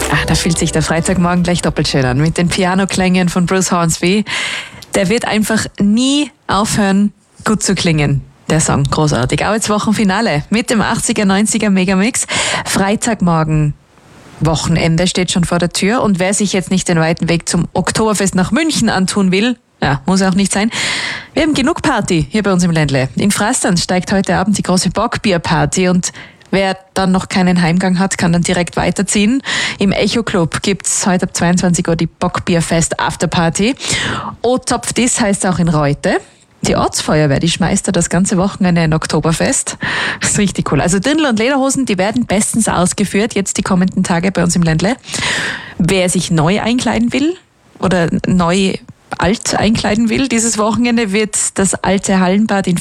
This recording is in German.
Da fühlt sich der Freitagmorgen gleich doppelt schön an. Mit den Pianoklängen von Bruce Hornsby. Der wird einfach nie aufhören, gut zu klingen. Der Song, großartig. Arbeitswochenfinale mit dem 80er, 90er Megamix. Freitagmorgen. Wochenende steht schon vor der Tür. Und wer sich jetzt nicht den weiten Weg zum Oktoberfest nach München antun will, muss auch nicht sein. Wir haben genug Party hier bei uns im Ländle. In Frastern steigt heute Abend die große Bockbierparty und wer dann noch keinen Heimgang hat, kann dann direkt weiterziehen. Im Echo Club gibt's heute ab 22 Uhr die Bockbierfest Afterparty. O-Topf Dis heißt auch in Reute. Die Ortsfeuerwehr, die schmeißt da das ganze Wochenende ein Oktoberfest. Das ist richtig cool. Also Dirndl und Lederhosen, die werden bestens ausgeführt jetzt die kommenden Tage bei uns im Ländle. Wer sich neu einkleiden will oder neu alt einkleiden will, dieses Wochenende wird das alte Hallenbad in